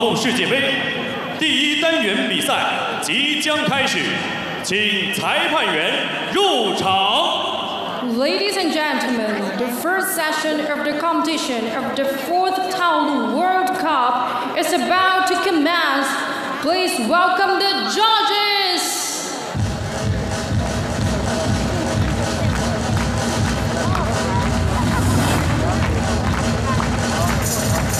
世界杯第1单元比赛即将开始，请裁判员入场。 Ladies and gentlemen, the first session of the competition of the 4th Taolu World Cup is about to commence. Please welcome the judges.